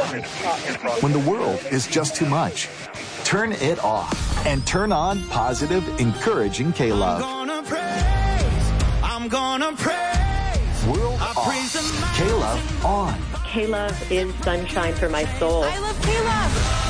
When the world is just too much, turn it off and turn on positive, encouraging K-Love. I'm gonna praise. World off. K-Love on. K-Love is sunshine for my soul. I love K-Love.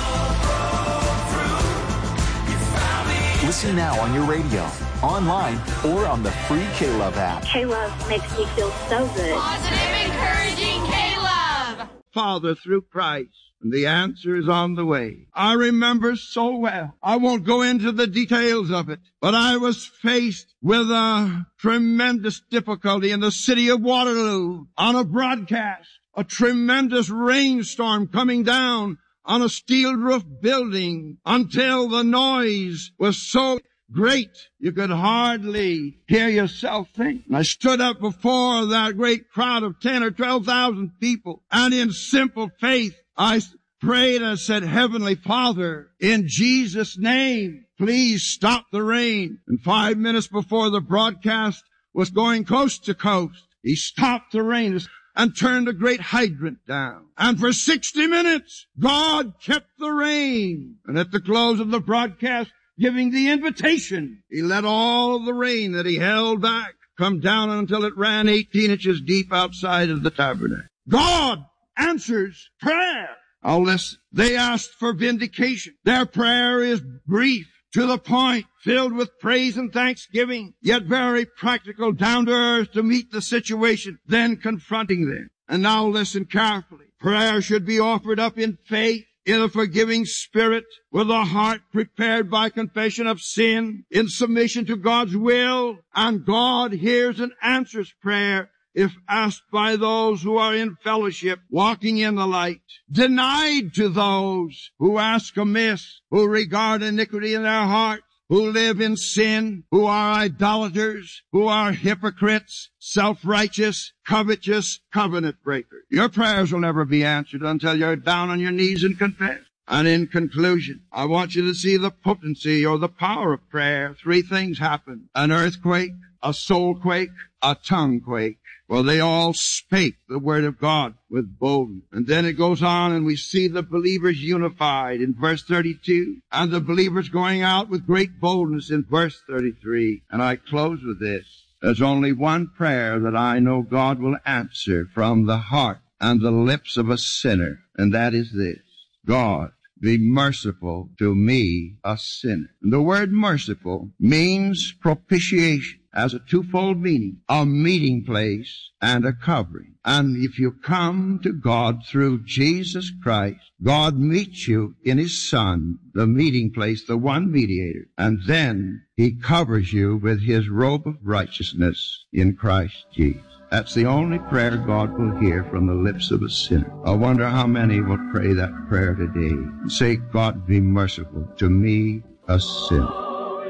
Listen now on your radio, online, or on the free K-Love app. K-Love makes me feel so good. Positive, encouraging K-Love. Father through Christ. And the answer is on the way. I remember so well. I won't go into the details of it, but I was faced with a tremendous difficulty in the city of Waterloo on a broadcast. A tremendous rainstorm coming down on a steel roof building until the noise was so great you could hardly hear yourself think. And I stood up before that great crowd of 10 or 12,000 people, and in simple faith I prayed and said, Heavenly Father, in Jesus' name, please stop the rain. And 5 minutes before the broadcast was going coast to coast, He stopped the rain and turned a great hydrant down. And for 60 minutes, God kept the rain. And at the close of the broadcast, giving the invitation, He let all of the rain that He held back come down until it ran 18 inches deep outside of the tabernacle. God answers prayer. Unless they asked for vindication. Their prayer is brief, to the point, filled with praise and thanksgiving, yet very practical, down to earth to meet the situation then confronting them. And now listen carefully. Prayer should be offered up in faith, in a forgiving spirit, with a heart prepared by confession of sin, in submission to God's will, and God hears and answers prayer if asked by those who are in fellowship, walking in the light. Denied to those who ask amiss, who regard iniquity in their hearts, who live in sin, who are idolaters, who are hypocrites, self-righteous, covetous, covenant breakers. Your prayers will never be answered until you're down on your knees and confess. And in conclusion, I want you to see the potency or the power of prayer. 3 things happen. An earthquake, a soul quake, a tongue quake. Well, they all spake the word of God with boldness. And then it goes on and we see the believers unified in verse 32 and the believers going out with great boldness in verse 33. And I close with this. There's only one prayer that I know God will answer from the heart and the lips of a sinner, and that is this. God, be merciful to me, a sinner. And the word merciful means propitiation. Has a twofold meaning, a meeting place and a covering. And if you come to God through Jesus Christ, God meets you in His Son, the meeting place, the one mediator, and then He covers you with His robe of righteousness in Christ Jesus. That's the only prayer God will hear from the lips of a sinner. I wonder how many will pray that prayer today and say, God, be merciful to me, a sinner.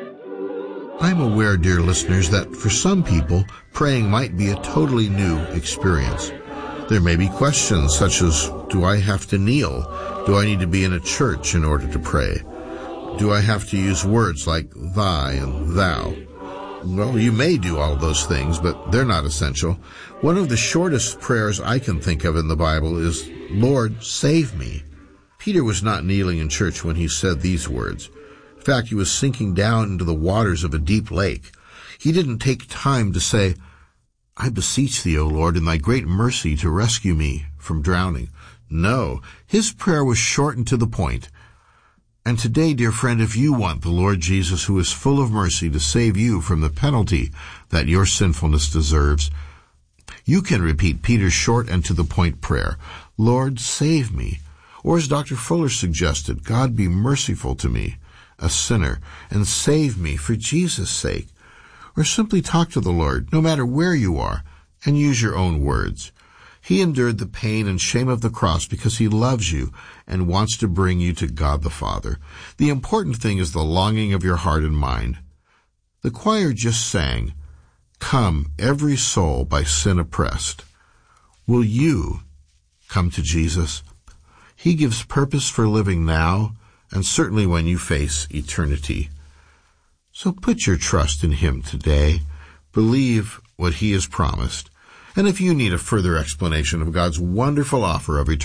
I'm aware, dear listeners, that for some people, praying might be a totally new experience. There may be questions such as, do I have to kneel? Do I need to be in a church in order to pray? Do I have to use words like thy and thou? Well, you may do all of those things, but they're not essential. One of the shortest prayers I can think of in the Bible is, Lord, save me. Peter was not kneeling in church when he said these words. In fact, he was sinking down into the waters of a deep lake. He didn't take time to say, I beseech thee, O Lord, in thy great mercy to rescue me from drowning. No, his prayer was short and to the point. And today, dear friend, if you want the Lord Jesus, who is full of mercy, to save you from the penalty that your sinfulness deserves, you can repeat Peter's short and to the point prayer, Lord, save me. Or as Dr. Fuller suggested, God be merciful to me, a sinner, and save me for Jesus' sake. Or simply talk to the Lord, no matter where you are, and use your own words. He endured the pain and shame of the cross because He loves you and wants to bring you to God the Father. The important thing is the longing of your heart and mind. The choir just sang, Come, every soul by sin oppressed. Will you come to Jesus? He gives purpose for living now, and certainly when you face eternity. So put your trust in Him today. Believe what He has promised. And if you need a further explanation of God's wonderful offer of eternity,